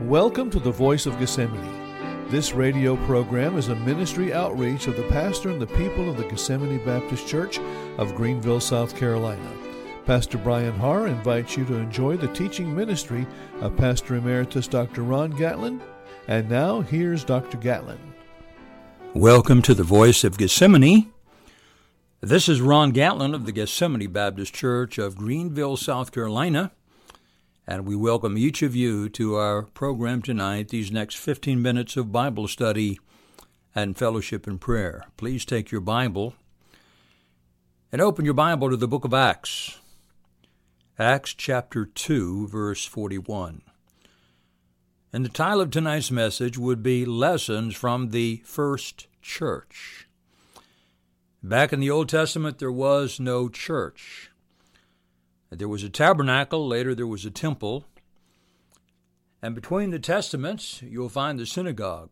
Welcome to the Voice of Gethsemane. This radio program is a ministry outreach of the pastor and the people of the Gethsemane Baptist Church of Greenville, South Carolina. Pastor Brian Harr invites you to enjoy the teaching ministry of Pastor Emeritus Dr. Ron Gatlin. And now, here's Dr. Gatlin. Welcome to the Voice of Gethsemane. This is Ron Gatlin of the Gethsemane Baptist Church of Greenville, South Carolina. And we welcome each of you to our program tonight, these next 15 minutes of Bible study and fellowship and prayer. Please take your Bible and open your Bible to the book of Acts. Acts chapter 2, verse 41. And the title of tonight's message would be Lessons from the First Church. Back in the Old Testament, there was no church. There was a tabernacle, later there was a temple, and between the testaments you'll find the synagogue,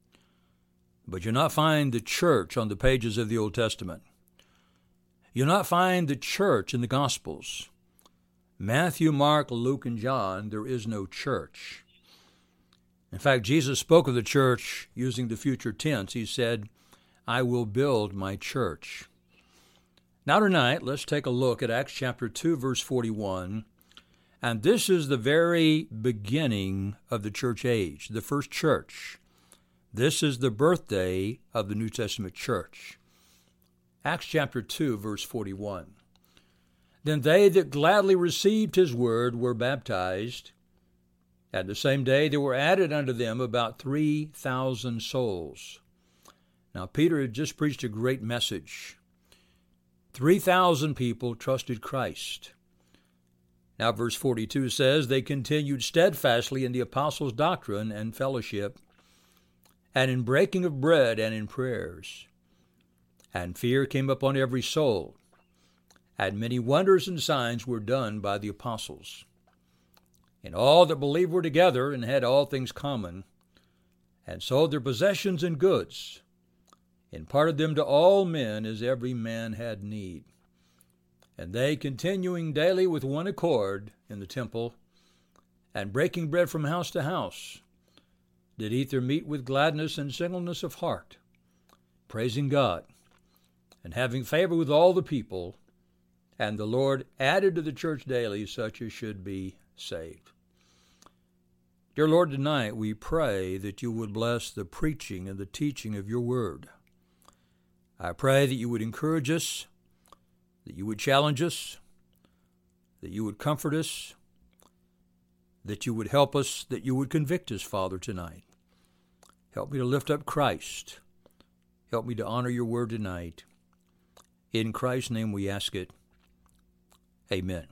but you'll not find the church on the pages of the Old Testament. You'll not find the church in the Gospels. Matthew, Mark, Luke, and John, there is no church. In fact, Jesus spoke of the church using the future tense. He said, I will build my church. Now tonight, let's take a look at Acts chapter 2, verse 41. And this is the very beginning of the church age, the first church. This is the birthday of the New Testament church. Acts chapter 2, verse 41. Then they that gladly received his word were baptized. And the same day there were added unto them about 3,000 souls. Now Peter had just preached a great message. 3,000 people trusted Christ. Now verse 42 says, they continued steadfastly in the apostles' doctrine and fellowship, and in breaking of bread and in prayers. And fear came upon every soul, and many wonders and signs were done by the apostles. And all that believed were together and had all things common, and sold their possessions and goods, imparted them to all men as every man had need. And they, continuing daily with one accord in the temple, and breaking bread from house to house, did eat their meat with gladness and singleness of heart, praising God, and having favor with all the people. And the Lord added to the church daily such as should be saved. Dear Lord, tonight we pray that you would bless the preaching and the teaching of your word. I pray that you would encourage us, that you would challenge us, that you would comfort us, that you would help us, that you would convict us, Father, tonight. Help me to lift up Christ. Help me to honor your word tonight. In Christ's name we ask it. Amen.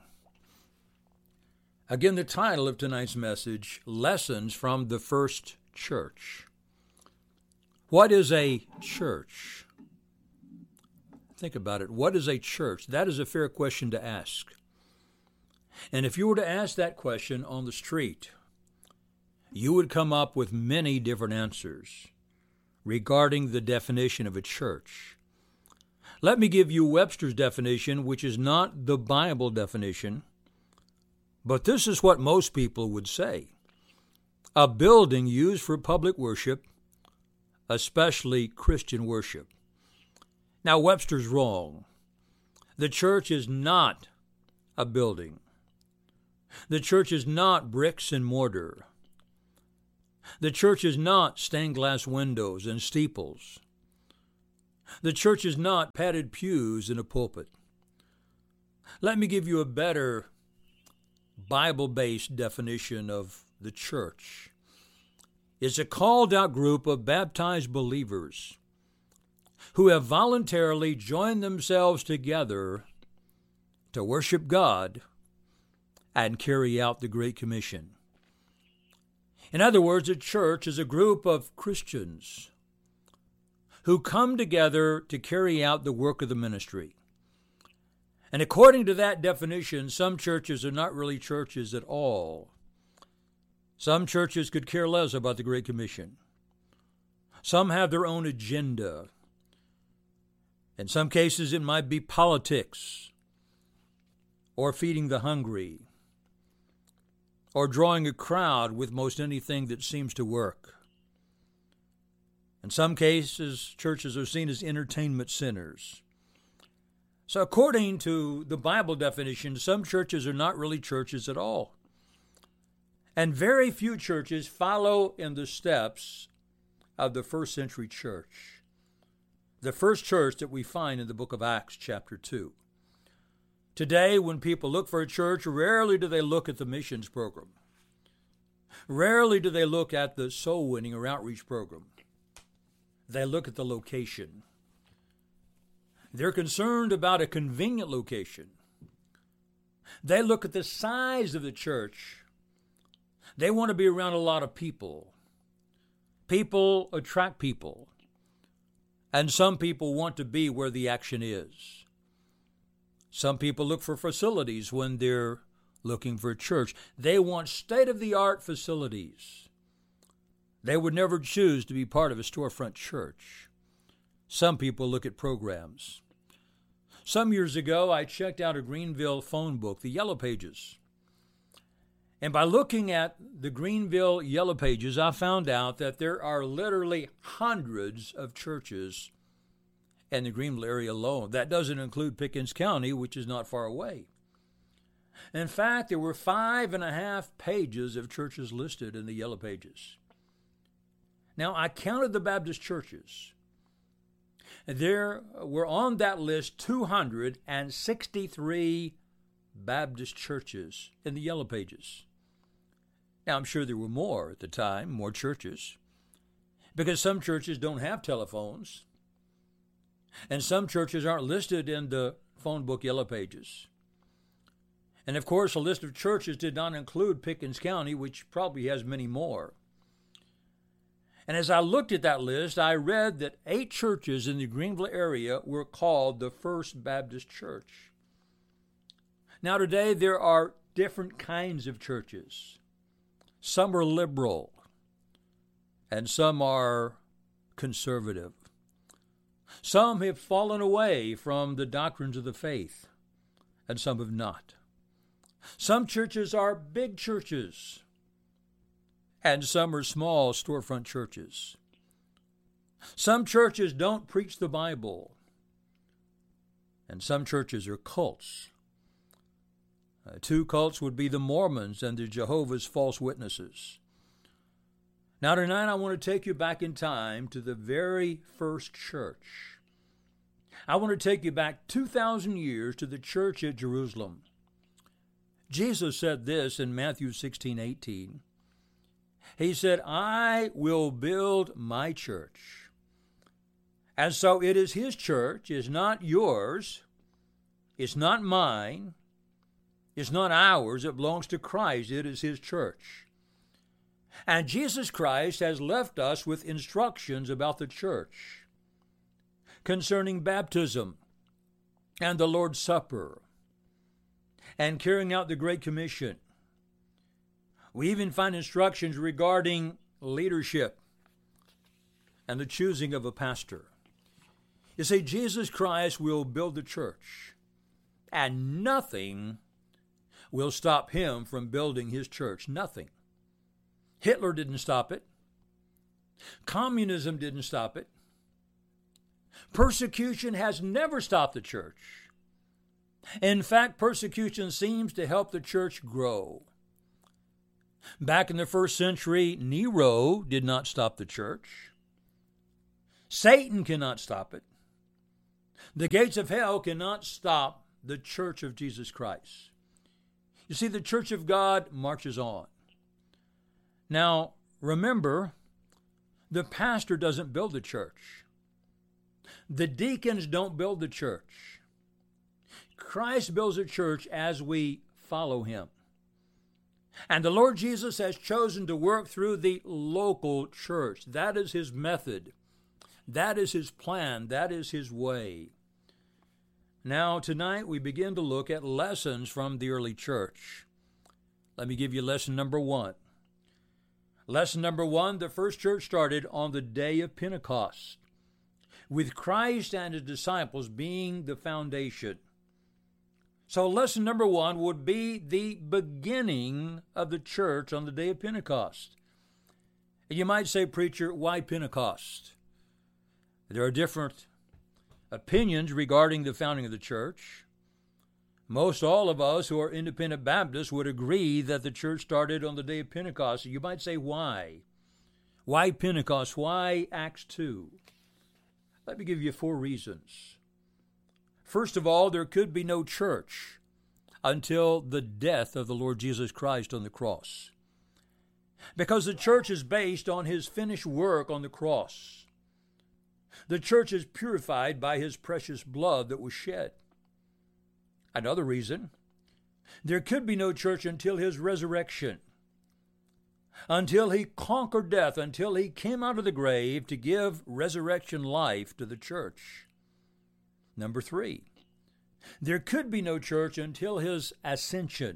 Again, the title of tonight's message, Lessons from the First Church. What is a church? Think about it. What is a church? That is a fair question to ask. And if you were to ask that question on the street, you would come up with many different answers regarding the definition of a church. Let me give you Webster's definition, which is not the Bible definition, but this is what most people would say. A building used for public worship, especially Christian worship. Now, Webster's wrong. The church is not a building. The church is not bricks and mortar. The church is not stained glass windows and steeples. The church is not padded pews in a pulpit. Let me give you a better Bible-based definition of the church. It's a called-out group of baptized believers who have voluntarily joined themselves together to worship God and carry out the Great Commission. In other words, a church is a group of Christians who come together to carry out the work of the ministry. And according to that definition, some churches are not really churches at all. Some churches could care less about the Great Commission. Some have their own agenda. In some cases, it might be politics or feeding the hungry or drawing a crowd with most anything that seems to work. In some cases, churches are seen as entertainment centers. So according to the Bible definition, some churches are not really churches at all. And very few churches follow in the steps of the first century church, the first church that we find in the book of Acts chapter 2. Today, when people look for a church, rarely do they look at the missions program. Rarely do they look at the soul winning or outreach program. They look at the location. They're concerned about a convenient location. They look at the size of the church. They want to be around a lot of people. People attract people. And some people want to be where the action is. Some people look for facilities when they're looking for a church. They want state-of-the-art facilities. They would never choose to be part of a storefront church. Some people look at programs. Some years ago, I checked out a Greenville phone book, the Yellow Pages. And by looking at the Greenville Yellow Pages, I found out that there are literally hundreds of churches in the Greenville area alone. That doesn't include Pickens County, which is not far away. In fact, there were 5.5 pages of churches listed in the Yellow Pages. Now, I counted the Baptist churches. There were on that list 263 Baptist churches in the Yellow Pages. Now, I'm sure there were more at the time, more churches, because some churches don't have telephones, and some churches aren't listed in the phone book Yellow Pages. And, of course, a list of churches did not include Pickens County, which probably has many more. And as I looked at that list, I read that 8 churches in the Greenville area were called the First Baptist Church. Now today there are different kinds of churches. Some are liberal, and some are conservative. Some have fallen away from the doctrines of the faith, and some have not. Some churches are big churches, and some are small storefront churches. Some churches don't preach the Bible, and some churches are cults. 2 cults would be the Mormons and the Jehovah's False Witnesses. Now tonight I want to take you back in time to the very first church. I want to take you back 2,000 years to the church at Jerusalem. Jesus said this in Matthew 16:18. He said, I will build my church. And so it is his church. It's not yours. It's not mine. It's not ours. It belongs to Christ. It is his church. And Jesus Christ has left us with instructions about the church concerning baptism and the Lord's Supper and carrying out the Great Commission. We even find instructions regarding leadership and the choosing of a pastor. You see, Jesus Christ will build the church, and nothing will stop him from building his church. Nothing. Hitler didn't stop it. Communism didn't stop it. Persecution has never stopped the church. In fact, persecution seems to help the church grow. Back in the first century, Nero did not stop the church. Satan cannot stop it. The gates of hell cannot stop the church of Jesus Christ. You see, the church of God marches on. Now, remember, the pastor doesn't build the church. The deacons don't build the church. Christ builds a church as we follow him. And the Lord Jesus has chosen to work through the local church. That is his method. That is his plan. That is his way. Now, tonight we begin to look at lessons from the early church. Let me give you lesson number 1. Lesson number 1, the first church started on the day of Pentecost, with Christ and his disciples being the foundation. So lesson number 1 would be the beginning of the church on the day of Pentecost. And you might say, preacher, why Pentecost? There are different opinions regarding the founding of the church. Most all of us who are independent Baptists would agree that the church started on the day of Pentecost. You might say, why? Why Pentecost? Why Acts 2? Let me give you 4 reasons. First of all, there could be no church until the death of the Lord Jesus Christ on the cross, because the church is based on his finished work on the cross. The church is purified by his precious blood that was shed. Another reason, there could be no church until his resurrection, until he conquered death, until he came out of the grave to give resurrection life to the church. Number 3, there could be no church until his ascension.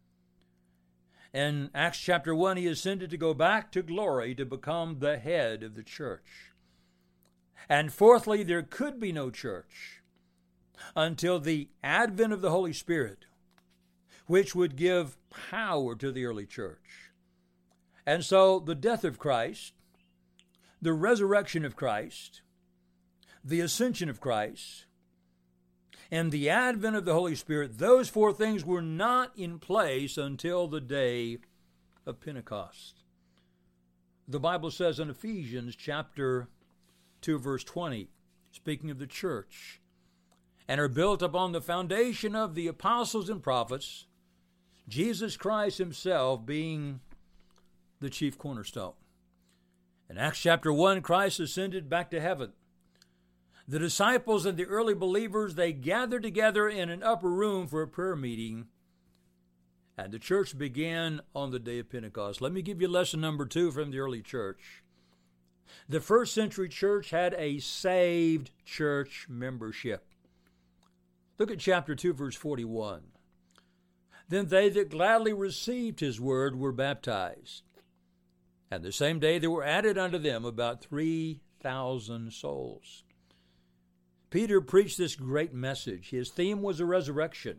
In Acts chapter 1, he ascended to go back to glory to become the head of the church. And fourthly, there could be no church until the advent of the Holy Spirit, which would give power to the early church. And so the death of Christ, the resurrection of Christ, the ascension of Christ, and the advent of the Holy Spirit, those 4 things were not in place until the day of Pentecost. The Bible says in Ephesians chapter 2, verse 20, speaking of the church, and are built upon the foundation of the apostles and prophets, Jesus Christ himself being the chief cornerstone. In Acts chapter 1, Christ ascended back to heaven. The disciples and the early believers, they gathered together in an upper room for a prayer meeting, and the church began on the day of Pentecost. Let me give you lesson number 2 from the early church. The first century church had a saved church membership. Look at chapter 2, verse 41. Then they that gladly received his word were baptized. And the same day there were added unto them about 3,000 souls. Peter preached this great message. His theme was a resurrection.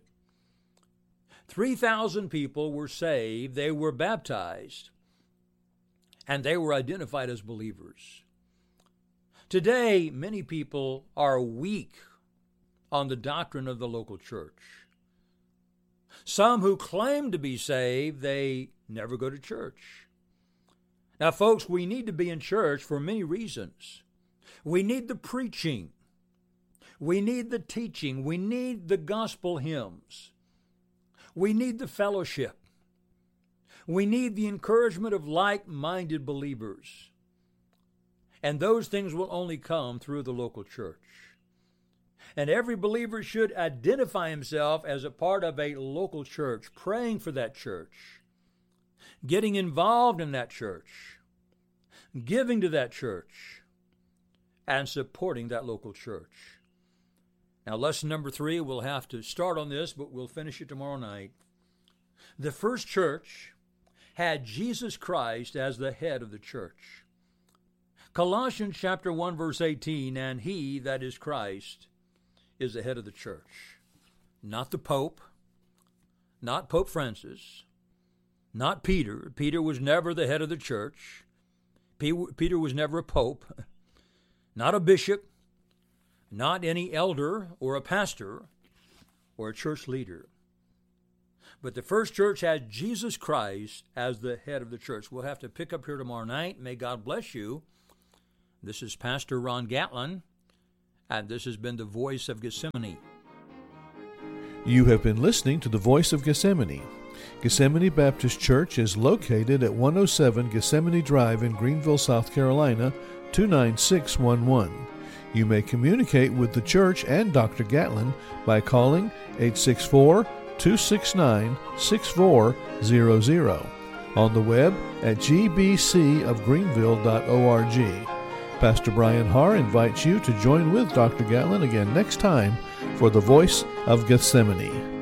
3,000 people were saved, they were baptized, and they were identified as believers. Today, many people are weak on the doctrine of the local church. Some who claim to be saved, they never go to church. Now, folks, we need to be in church for many reasons. We need the preaching. We need the teaching. We need the gospel hymns. We need the fellowship. We need the encouragement of like-minded believers. And those things will only come through the local church. And every believer should identify himself as a part of a local church, praying for that church, getting involved in that church, giving to that church, and supporting that local church. Now, lesson number 3, we'll have to start on this, but we'll finish it tomorrow night. The first church had Jesus Christ as the head of the church. Colossians chapter 1, verse 18, and he, that is Christ, is the head of the church. Not the Pope, not Pope Francis, not Peter. Peter was never the head of the church. Peter was never a pope, not a bishop, not any elder or a pastor or a church leader. But the first church had Jesus Christ as the head of the church. We'll have to pick up here tomorrow night. May God bless you. This is Pastor Ron Gatlin, and this has been the Voice of Gethsemane. You have been listening to the Voice of Gethsemane. Gethsemane Baptist Church is located at 107 Gethsemane Drive in Greenville, South Carolina, 29611. You may communicate with the church and Dr. Gatlin by calling 864-269-6400, on the web at gbcofgreenville.org. Pastor Brian Harr invites you to join with Dr. Gatlin again next time for the Voice of Gethsemane.